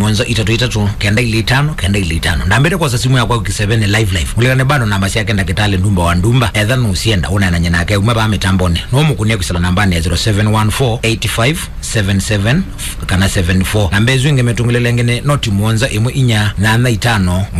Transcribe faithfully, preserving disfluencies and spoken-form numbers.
mwanzo itatu itatu kenda ile tano kenda ile tano ndambere kwa simu yako ukisevene live live ulikane bado namba yake kenda kitale ndumba wa ndumba etha no usienda una na nyana yake umaba mitambone no mukunie kusala namba ni zero seven one four eight five seven seven kana seven four namba ezo ngemetungulele ngene noti mwanza imwe inya na na itano